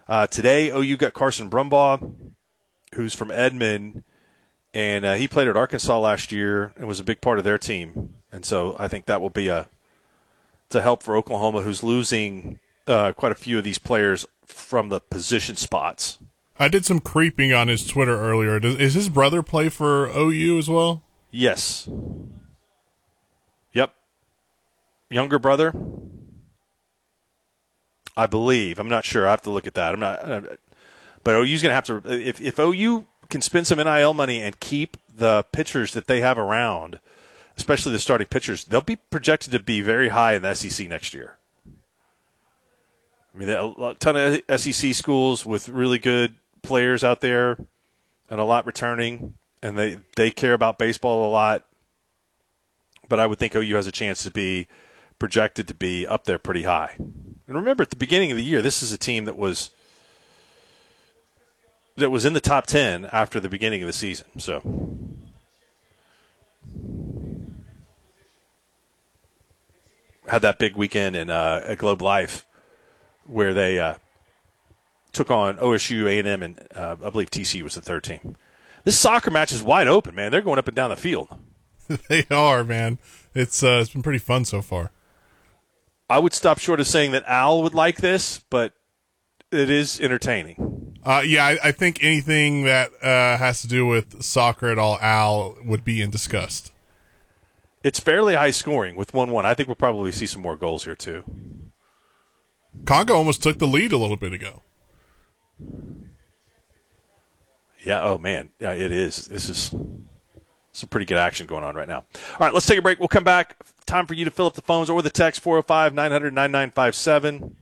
Today, OU got Carson Brumbaugh, who's from Edmond, and he played at Arkansas last year and was a big part of their team. And so I think that will be to help for Oklahoma, who's losing quite a few of these players from the position spots. I did some creeping on his Twitter earlier. Is his brother play for OU as well? Yes. Yep. Younger brother, I believe. I'm not sure. I have to look at that. But OU's going to have to – if OU can spend some NIL money and keep the pitchers that they have around, especially the starting pitchers, they'll be projected to be very high in the SEC next year. I mean, a ton of SEC schools with really good players out there and a lot returning, and they care about baseball a lot. But I would think OU has a chance to be projected to be up there pretty high. And remember, at the beginning of the year, this is a team that was in the top 10 after the beginning of the season. So had that big weekend at Globe Life where they took on OSU, A&M, and I believe TCU was the third team. This soccer match is wide open, man. They're going up and down the field. They are, man. It's been pretty fun so far. I would stop short of saying that Al would like this, but it is entertaining. I think anything that has to do with soccer at all, Al would be in disgust. It's fairly high scoring with 1-1. I think we'll probably see some more goals here, too. Congo almost took the lead a little bit ago. Yeah, oh, man. Yeah, it is. This is some pretty good action going on right now. All right, let's take a break. We'll come back. Time for you to fill up the phones or the text 405-900-9957.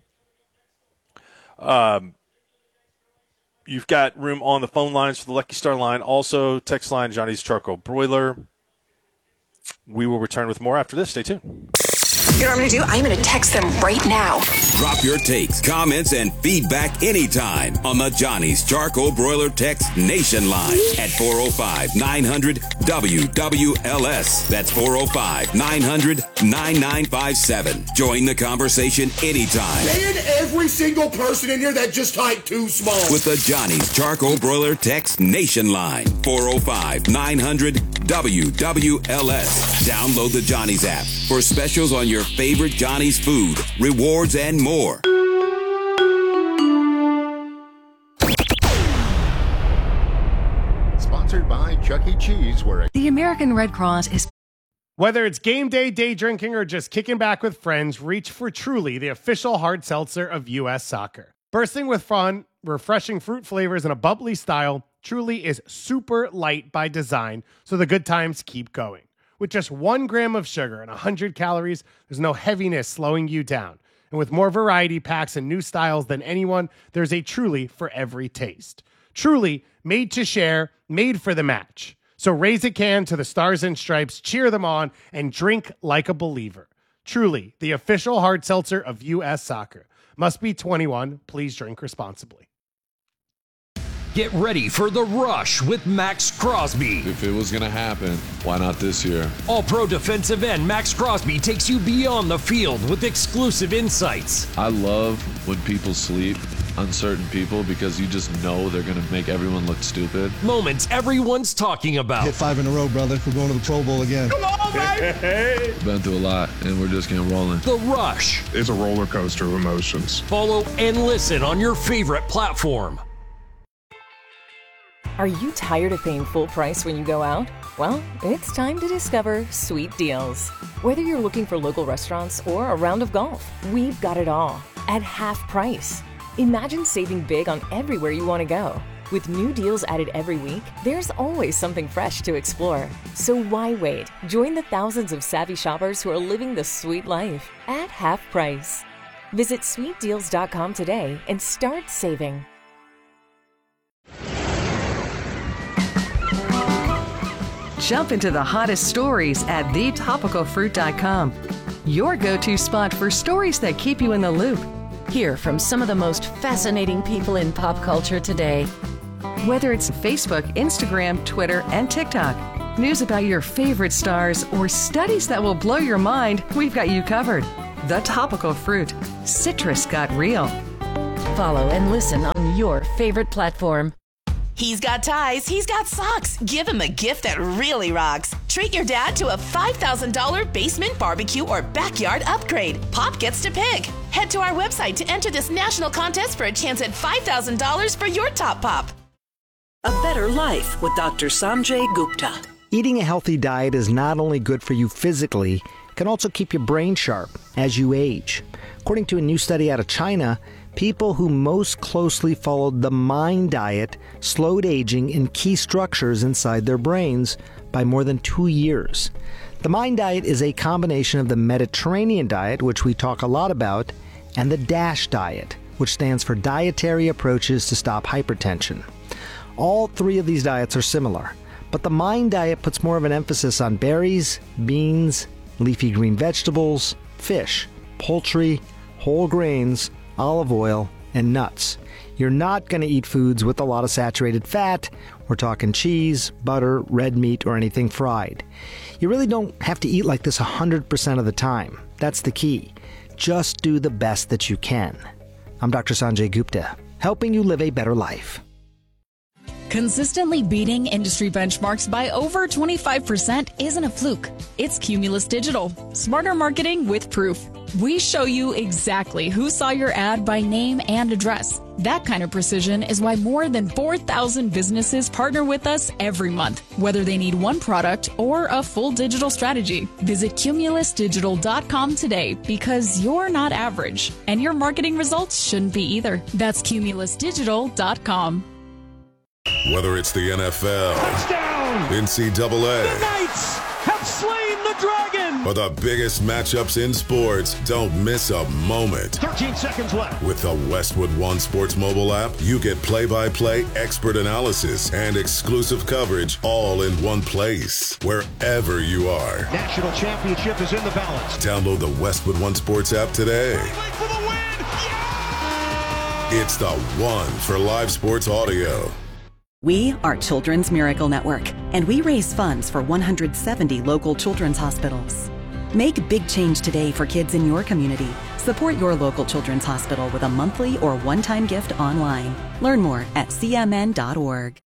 You've got room on the phone lines for the Lucky Star line. Also, text line, Johnny's Charcoal Broiler. We will return with more after this. Stay tuned. You know what I'm going to do? I'm going to text them right now. Drop your takes, comments, and feedback anytime on the Johnny's Charcoal Broiler Text Nation line at 405-900-WWLS. That's 405-900-9957. Join the conversation anytime. And every single person in here that just typed too small. With the Johnny's Charcoal Broiler Text Nation line. 405-900-WWLS. Download the Johnny's app for specials on your favorite Johnny's food, rewards, and more. Sponsored by Chuck E. Cheese, where The American Red Cross is... Whether it's game day, day drinking, or just kicking back with friends, reach for Truly, the official hard seltzer of U.S. Soccer. Bursting with fun, refreshing fruit flavors, and a bubbly style, Truly is super light by design, so the good times keep going. With just 1 gram of sugar and 100 calories, there's no heaviness slowing you down. And with more variety packs and new styles than anyone, there's a Truly for every taste. Truly, made to share, made for the match. So raise a can to the Stars and Stripes, cheer them on, and drink like a believer. Truly, the official hard seltzer of U.S. Soccer. Must be 21. Please drink responsibly. Get ready for The Rush with Max Crosby. If it was going to happen, why not this year? All-pro defensive end Max Crosby takes you beyond the field with exclusive insights. I love when people sleep on certain people because you just know they're going to make everyone look stupid. Moments everyone's talking about. Hit 5 in a row, brother. We're going to the Pro Bowl again. Come on, baby! Been through a lot, and we're just getting rolling. The Rush. It's a roller coaster of emotions. Follow and listen on your favorite platform. Are you tired of paying full price when you go out? Well, it's time to discover Sweet Deals. Whether you're looking for local restaurants or a round of golf, we've got it all at half price. Imagine saving big on everywhere you want to go. With new deals added every week, there's always something fresh to explore. So why wait? Join the thousands of savvy shoppers who are living the sweet life at half price. Visit sweetdeals.com today and start saving. Jump into the hottest stories at thetopicalfruit.com. Your go-to spot for stories that keep you in the loop. Hear from some of the most fascinating people in pop culture today. Whether it's Facebook, Instagram, Twitter, and TikTok, news about your favorite stars, or studies that will blow your mind, we've got you covered. The Topical Fruit. Citrus got real. Follow and listen on your favorite platform. He's got ties, he's got socks. Give him a gift that really rocks. Treat your dad to a $5,000 basement barbecue or backyard upgrade. Pop gets to pick. Head to our website to enter this national contest for a chance at $5,000 for your top pop. A better life with Dr. Sanjay Gupta. Eating a healthy diet is not only good for you physically, it can also keep your brain sharp as you age. According to a new study out of China, people who most closely followed the MIND diet slowed aging in key structures inside their brains by more than 2 years. The MIND diet is a combination of the Mediterranean diet, which we talk a lot about, and the DASH diet, which stands for Dietary Approaches to Stop Hypertension. All three of these diets are similar, but the MIND diet puts more of an emphasis on berries, beans, leafy green vegetables, fish, poultry, whole grains, olive oil, and nuts. You're not going to eat foods with a lot of saturated fat. We're talking cheese, butter, red meat, or anything fried. You really don't have to eat like this 100% of the time. That's the key. Just do the best that you can. I'm Dr. Sanjay Gupta, helping you live a better life. Consistently beating industry benchmarks by over 25% isn't a fluke. It's Cumulus Digital. Smarter marketing with proof. We show you exactly who saw your ad by name and address. That kind of precision is why more than 4,000 businesses partner with us every month, whether they need one product or a full digital strategy. Visit cumulusdigital.com today because you're not average, and your marketing results shouldn't be either. That's cumulusdigital.com. Whether it's the NFL, touchdown, NCAA, the Knights have slain the dragon, or the biggest matchups in sports, don't miss a moment. 13 seconds left. With the Westwood One Sports mobile app, you get play-by-play expert analysis and exclusive coverage all in one place, wherever you are. National championship is in the balance. Download the Westwood One Sports app today. For the win! Yeah! It's the one for live sports audio. We are Children's Miracle Network, and we raise funds for 170 local children's hospitals. Make big change today for kids in your community. Support your local children's hospital with a monthly or one-time gift online. Learn more at cmn.org.